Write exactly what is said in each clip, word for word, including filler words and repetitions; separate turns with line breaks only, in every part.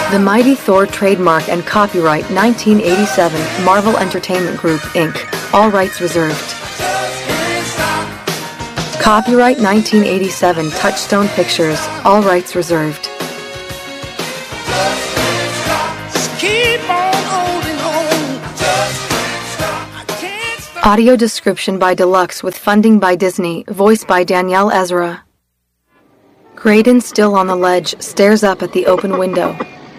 The Mighty Thor trademark and copyright nineteen eighty-seven, Marvel Entertainment Group, Incorporated. All rights reserved. Copyright nineteen eighty-seven, Touchstone Pictures. All rights reserved. Audio description by Deluxe with funding by Disney. Voice by Danielle Ezra. Graydon, still on the ledge, stares up at the open window.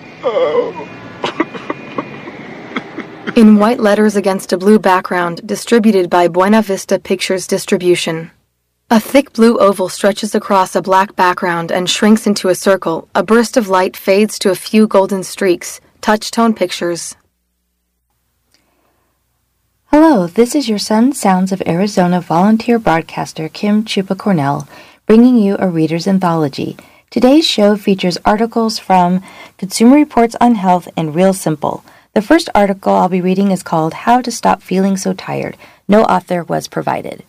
In white letters against a blue background, distributed by Buena Vista Pictures Distribution. A thick blue oval stretches across a black background and shrinks into a circle. A burst of light fades to a few golden streaks. Touchstone Pictures.
Hello, this is your Sun Sounds of Arizona volunteer broadcaster Kim Chupa Cornell, bringing you a reader's anthology. Today's show features articles from Consumer Reports on Health and Real Simple. The first article I'll be reading is called How to Stop Feeling So Tired. No author was provided.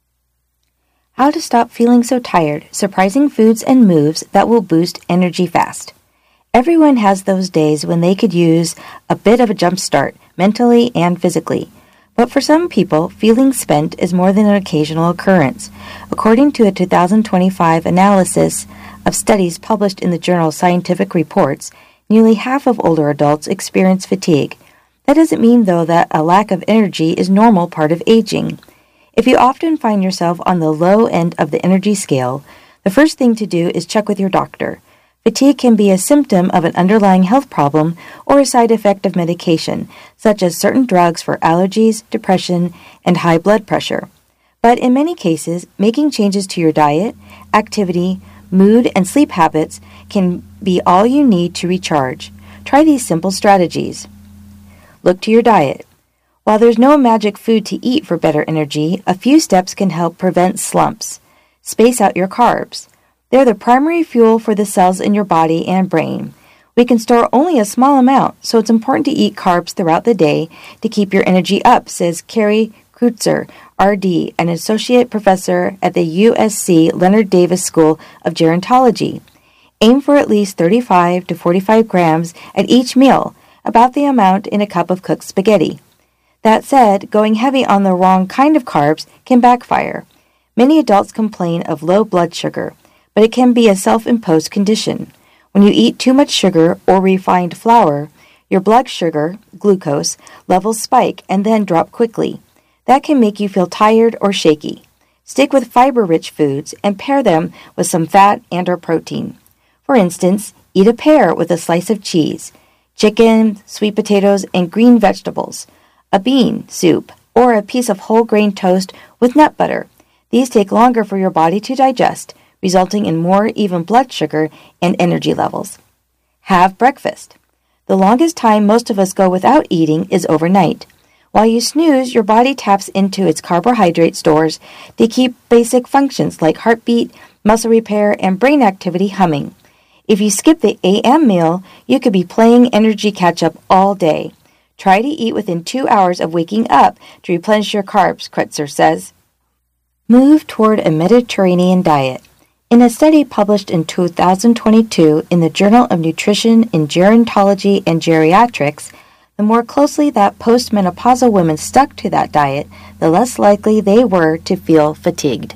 How to Stop Feeling So Tired, Surprising Foods and Moves That Will Boost Energy Fast. Everyone has those days when they could use a bit of a jump start, mentally and physically. But for some people, feeling spent is more than an occasional occurrence. According to a two thousand twenty-five analysis of studies published in the journal Scientific Reports, nearly half of older adults experience fatigue. That doesn't mean, though, that a lack of energy is normal part of aging. If you often find yourself on the low end of the energy scale, the first thing to do is check with your doctor. Fatigue can be a symptom of an underlying health problem or a side effect of medication, such as certain drugs for allergies, depression, and high blood pressure. But in many cases, making changes to your diet, activity, mood, and sleep habits can be all you need to recharge. Try these simple strategies. Look to your diet. While there's no magic food to eat for better energy, a few steps can help prevent slumps. Space out your carbs. They're the primary fuel for the cells in your body and brain. We can store only a small amount, so it's important to eat carbs throughout the day to keep your energy up, says Carrie Kreutzer, R D, an associate professor at the U S C Leonard Davis School of Gerontology. Aim for at least thirty-five to forty-five grams at each meal, about the amount in a cup of cooked spaghetti. That said, going heavy on the wrong kind of carbs can backfire. Many adults complain of low blood sugar, but it can be a self-imposed condition. When you eat too much sugar or refined flour, your blood sugar, glucose, levels spike and then drop quickly. That can make you feel tired or shaky. Stick with fiber-rich foods and pair them with some fat and or protein. For instance, eat a pear with a slice of cheese, chicken, sweet potatoes, and green vegetables, a bean soup, or a piece of whole grain toast with nut butter. These take longer for your body to digest, resulting in more even blood sugar and energy levels. Have breakfast. The longest time most of us go without eating is overnight. While you snooze, your body taps into its carbohydrate stores to keep basic functions like heartbeat, muscle repair, and brain activity humming. If you skip the A M meal, you could be playing energy catch-up all day. Try to eat within two hours of waking up to replenish your carbs, Kreutzer says. Move toward a Mediterranean diet. In a study published in two thousand twenty-two in the Journal of Nutrition in Gerontology and Geriatrics, the more closely that postmenopausal women stuck to that diet, the less likely they were to feel fatigued.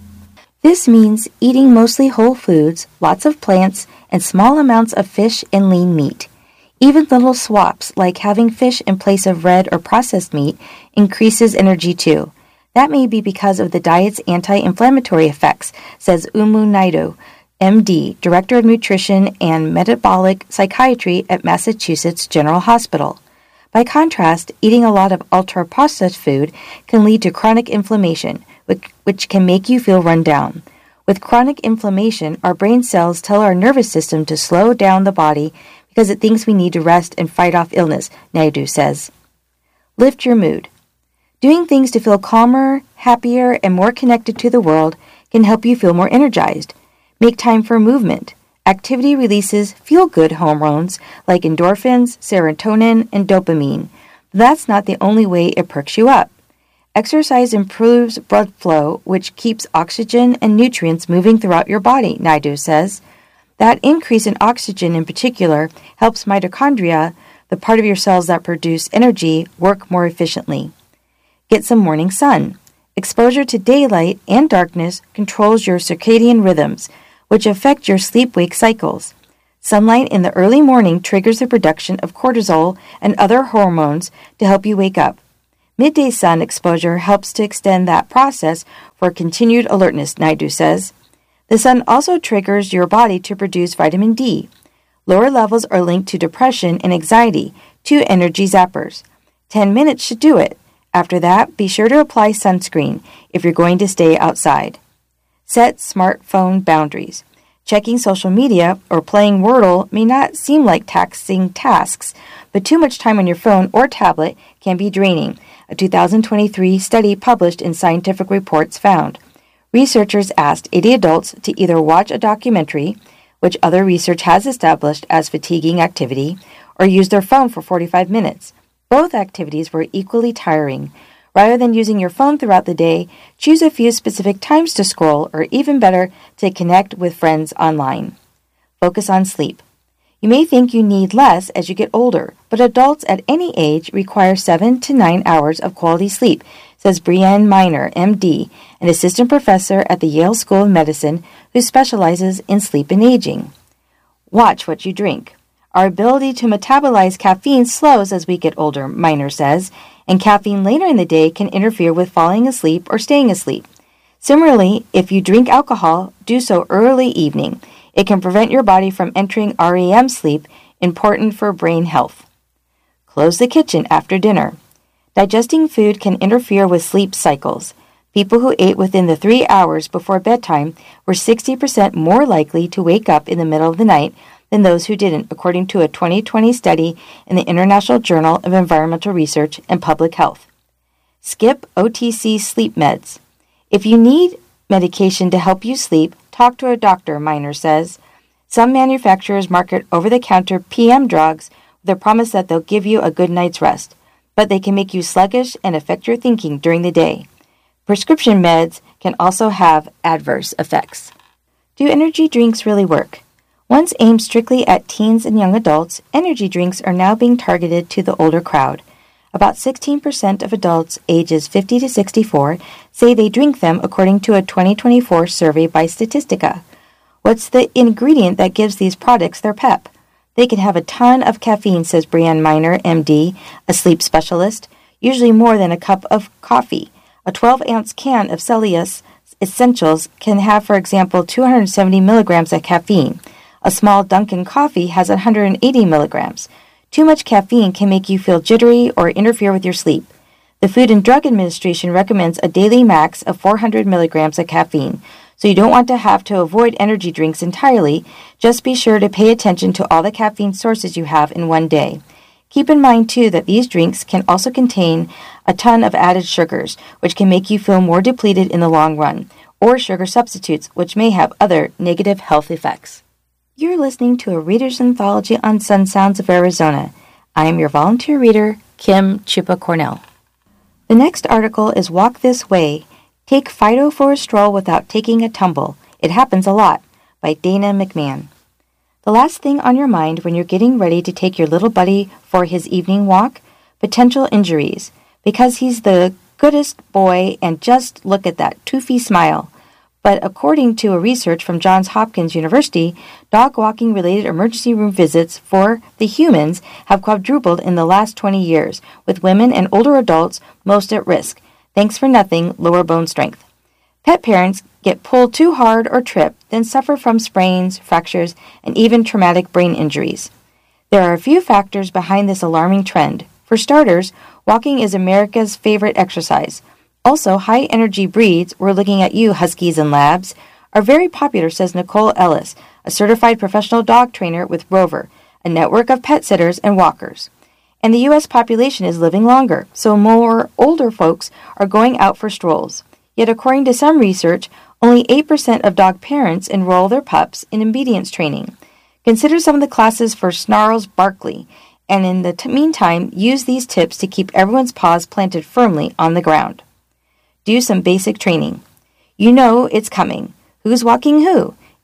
This means eating mostly whole foods, lots of plants, and small amounts of fish and lean meat. Even little swaps, like having fish in place of red or processed meat, increases energy too. That may be because of the diet's anti-inflammatory effects, says Umu Naidu, M D, Director of Nutrition and Metabolic Psychiatry at Massachusetts General Hospital. By contrast, eating a lot of ultra-processed food can lead to chronic inflammation, which, which can make you feel run down. With chronic inflammation, our brain cells tell our nervous system to slow down the body because it thinks we need to rest and fight off illness, Naidu says. Lift your mood. Doing things to feel calmer, happier, and more connected to the world can help you feel more energized. Make time for movement. Activity releases feel-good hormones like endorphins, serotonin, and dopamine. But that's not the only way it perks you up. Exercise improves blood flow, which keeps oxygen and nutrients moving throughout your body, Naidu says. That increase in oxygen in particular helps mitochondria, the part of your cells that produce energy, work more efficiently. Get some morning sun. Exposure to daylight and darkness controls your circadian rhythms, which affect your sleep-wake cycles. Sunlight in the early morning triggers the production of cortisol and other hormones to help you wake up. Midday sun exposure helps to extend that process for continued alertness, Naidu says. The sun also triggers your body to produce vitamin D. Lower levels are linked to depression and anxiety, two energy zappers. Ten minutes should do it. After that, be sure to apply sunscreen if you're going to stay outside. Set smartphone boundaries. Checking social media or playing Wordle may not seem like taxing tasks, but too much time on your phone or tablet can be draining, a two thousand twenty-three study published in Scientific Reports found. Researchers asked eighty adults to either watch a documentary, which other research has established as fatiguing activity, or use their phone for forty-five minutes. Both activities were equally tiring. Rather than using your phone throughout the day, choose a few specific times to scroll, or even better, to connect with friends online. Focus on sleep. You may think you need less as you get older, but adults at any age require seven to nine hours of quality sleep, says Brianne Miner, M D, an assistant professor at the Yale School of Medicine who specializes in sleep and aging. Watch what you drink. Our ability to metabolize caffeine slows as we get older, Miner says, and caffeine later in the day can interfere with falling asleep or staying asleep. Similarly, if you drink alcohol, do so early evening. It can prevent your body from entering R E M sleep, important for brain health. Close the kitchen after dinner. Digesting food can interfere with sleep cycles. People who ate within the three hours before bedtime were sixty percent more likely to wake up in the middle of the night than those who didn't, according to a twenty twenty study in the International Journal of Environmental Research and Public Health. Skip O T C sleep meds. If you need medication to help you sleep, talk to a doctor, Miner says. Some manufacturers market over-the-counter P M drugs with the promise that they'll give you a good night's rest, but they can make you sluggish and affect your thinking during the day. Prescription meds can also have adverse effects. Do energy drinks really work? Once aimed strictly at teens and young adults, energy drinks are now being targeted to the older crowd. About sixteen percent of adults ages fifty to sixty-four say they drink them, according to a twenty twenty-four survey by Statistica. What's the ingredient that gives these products their pep? They can have a ton of caffeine, says Brianne Miner, M D, a sleep specialist, usually more than a cup of coffee. A twelve-ounce can of Celsius Essentials can have, for example, two hundred seventy milligrams of caffeine. A small Dunkin' coffee has one hundred eighty milligrams. Too much caffeine can make you feel jittery or interfere with your sleep. The Food and Drug Administration recommends a daily max of four hundred milligrams of caffeine, so you don't want to have to avoid energy drinks entirely. Just be sure to pay attention to all the caffeine sources you have in one day. Keep in mind, too, that these drinks can also contain a ton of added sugars, which can make you feel more depleted in the long run, or sugar substitutes, which may have other negative health effects. You're listening to a Reader's Anthology on Sun Sounds of Arizona. I am your volunteer reader, Kim Chupa Cornell. The next article is Walk This Way. Take Fido for a Stroll Without Taking a Tumble. It Happens a Lot, by Dana McMahon. The last thing on your mind when you're getting ready to take your little buddy for his evening walk? Potential injuries. Because he's the goodest boy and just look at that toothy smile. But according to a research from Johns Hopkins University, dog walking-related emergency room visits for the humans have quadrupled in the last twenty years, with women and older adults most at risk. Thanks for nothing, lower bone strength. Pet parents get pulled too hard or trip, then suffer from sprains, fractures, and even traumatic brain injuries. There are a few factors behind this alarming trend. For starters, walking is America's favorite exercise. Also, high-energy breeds, we're looking at you, Huskies and Labs, are very popular, says Nicole Ellis, a certified professional dog trainer with Rover, a network of pet sitters and walkers. And the U S population is living longer, so more older folks are going out for strolls. Yet according to some research, only eight percent of dog parents enroll their pups in obedience training. Consider some of the classes for Snarls Barkley, and in the t- meantime, use these tips to keep everyone's paws planted firmly on the ground. Do some basic training. You know it's coming. Who's walking who?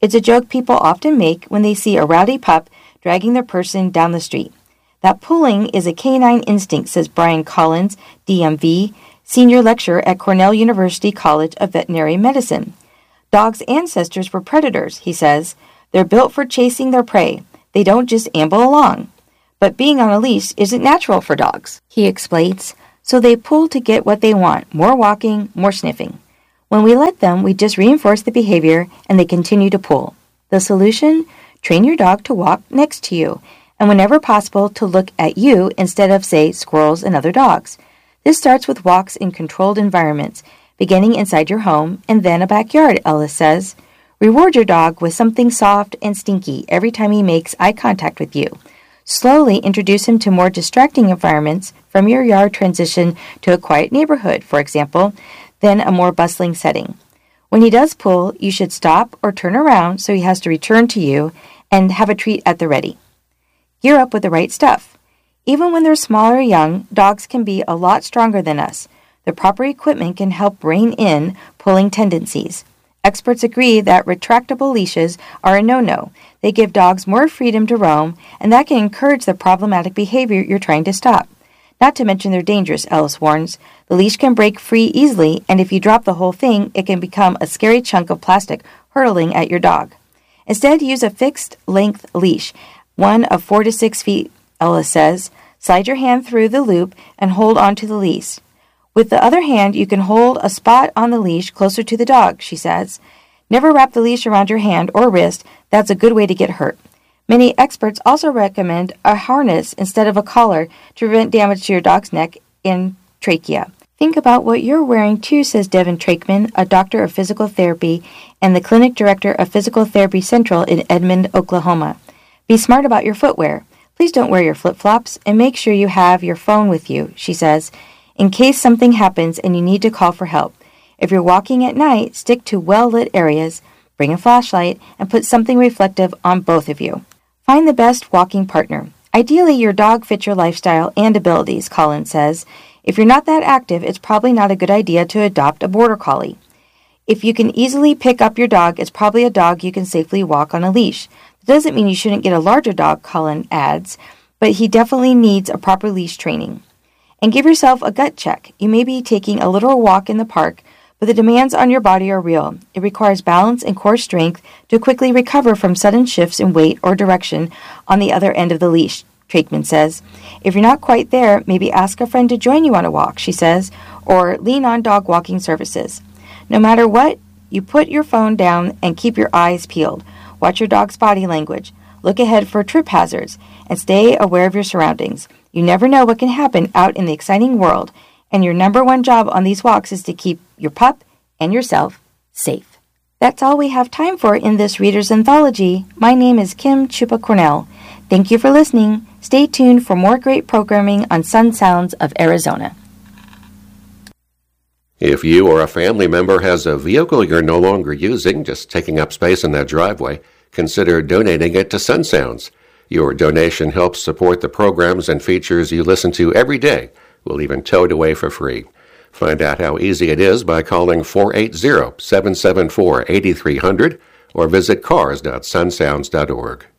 It's a joke people often make when they see a rowdy pup dragging their person down the street. That pulling is a canine instinct, says Brian Collins, D M V, senior lecturer at Cornell University College of Veterinary Medicine. Dogs' ancestors were predators, he says. They're built for chasing their prey. They don't just amble along. But being on a leash isn't natural for dogs, he explains. So they pull to get what they want, more walking, more sniffing. When we let them, we just reinforce the behavior and they continue to pull. The solution? Train your dog to walk next to you, and whenever possible to look at you instead of, say, squirrels and other dogs. This starts with walks in controlled environments, beginning inside your home and then a backyard, Ellis says. Reward your dog with something soft and stinky every time he makes eye contact with you. Slowly introduce him to more distracting environments, from your yard transition to a quiet neighborhood, for example, then a more bustling setting. When he does pull, you should stop or turn around so he has to return to you and have a treat at the ready. Gear up with the right stuff. Even when they're small or young, dogs can be a lot stronger than us. The proper equipment can help rein in pulling tendencies. Experts agree that retractable leashes are a no-no. They give dogs more freedom to roam, and that can encourage the problematic behavior you're trying to stop. Not to mention they're dangerous, Ellis warns. The leash can break free easily, and if you drop the whole thing, it can become a scary chunk of plastic hurtling at your dog. Instead, use a fixed-length leash, one of four to six feet, Ellis says. Slide your hand through the loop and hold onto the leash. With the other hand, you can hold a spot on the leash closer to the dog, she says. Never wrap the leash around your hand or wrist. That's a good way to get hurt. Many experts also recommend a harness instead of a collar to prevent damage to your dog's neck and trachea. Think about what you're wearing too, says Devin Trakeman, a doctor of physical therapy and the clinic director of Physical Therapy Central in Edmond, Oklahoma. Be smart about your footwear. Please don't wear your flip-flops and make sure you have your phone with you, she says, in case something happens and you need to call for help. If you're walking at night, stick to well-lit areas, bring a flashlight, and put something reflective on both of you. Find the best walking partner. Ideally, your dog fits your lifestyle and abilities, Collins says. If you're not that active, it's probably not a good idea to adopt a border collie. If you can easily pick up your dog, it's probably a dog you can safely walk on a leash. That doesn't mean you shouldn't get a larger dog, Collins adds, but he definitely needs a proper leash training. And give yourself a gut check. You may be taking a literal walk in the park, but the demands on your body are real. It requires balance and core strength to quickly recover from sudden shifts in weight or direction on the other end of the leash, Trakeman says. If you're not quite there, maybe ask a friend to join you on a walk, she says, or lean on dog walking services. No matter what, you put your phone down and keep your eyes peeled. Watch your dog's body language. Look ahead for trip hazards, and stay aware of your surroundings. You never know what can happen out in the exciting world, and your number one job on these walks is to keep your pup and yourself safe. That's all we have time for in this Reader's Anthology. My name is Kim Chupa Cornell. Thank you for listening. Stay tuned for more great programming on Sun Sounds of Arizona.
If you or a family member has a vehicle you're no longer using, just taking up space in that driveway, consider donating it to Sun Sounds. Your donation helps support the programs and features you listen to every day. We'll even tow it away for free. Find out how easy it is by calling four eight zero, seven seven four, eight three zero zero or visit cars dot sun sounds dot org.